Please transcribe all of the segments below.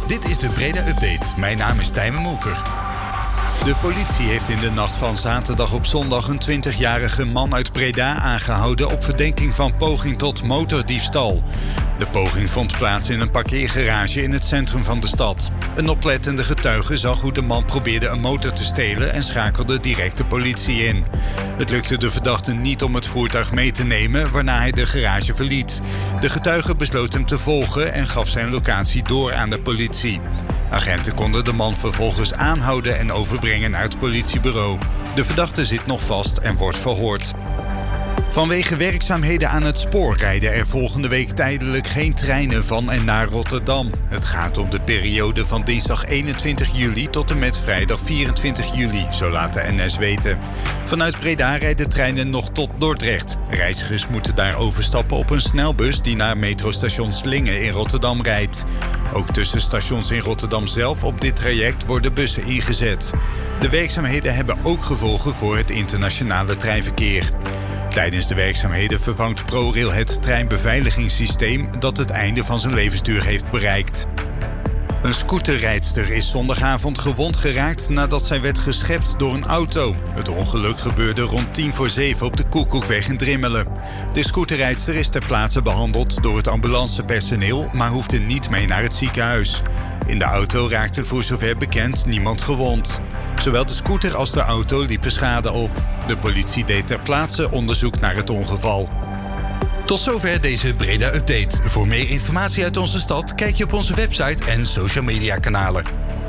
Dit is de Breda Update. Mijn naam is Tijmen Molker. De politie heeft in de nacht van zaterdag op zondag een 20-jarige man uit Breda aangehouden op verdenking van poging tot motordiefstal. De poging vond plaats in een parkeergarage in het centrum van de stad. Een oplettende getuige zag hoe de man probeerde een motor te stelen en schakelde direct de politie in. Het lukte de verdachte niet om het voertuig mee te nemen, waarna hij de garage verliet. De getuige besloot hem te volgen en gaf zijn locatie door aan de politie. Agenten konden de man vervolgens aanhouden en overbrengen naar het politiebureau. De verdachte zit nog vast en wordt verhoord. Vanwege werkzaamheden aan het spoor rijden er volgende week tijdelijk geen treinen van en naar Rotterdam. Het gaat om de periode van dinsdag 21 juli tot en met vrijdag 24 juli, zo laat de NS weten. Vanuit Breda rijden treinen nog tot Dordrecht. Reizigers moeten daar overstappen op een snelbus die naar metrostation Slingen in Rotterdam rijdt. Ook tussen stations in Rotterdam zelf op dit traject worden bussen ingezet. De werkzaamheden hebben ook gevolgen voor het internationale treinverkeer. Tijdens de werkzaamheden vervangt ProRail het treinbeveiligingssysteem dat het einde van zijn levensduur heeft bereikt. Een scooterrijdster is zondagavond gewond geraakt nadat zij werd geschept door een auto. Het ongeluk gebeurde rond 6:50 op de Koekoekweg in Drimmelen. De scooterrijdster is ter plaatse behandeld door het ambulancepersoneel, maar hoefde niet mee naar het ziekenhuis. In de auto raakte voor zover bekend niemand gewond. Zowel de scooter als de auto liepen schade op. De politie deed ter plaatse onderzoek naar het ongeval. Tot zover deze Breda Update. Voor meer informatie uit onze stad kijk je op onze website en social media kanalen.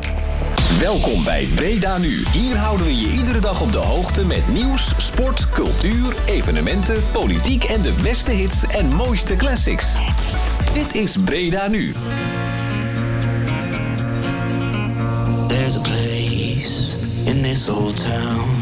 Welkom bij Breda Nu. Hier houden we je iedere dag op de hoogte met nieuws, sport, cultuur, evenementen, politiek en de beste hits en mooiste classics. Dit is Breda Nu. There's a place in this old town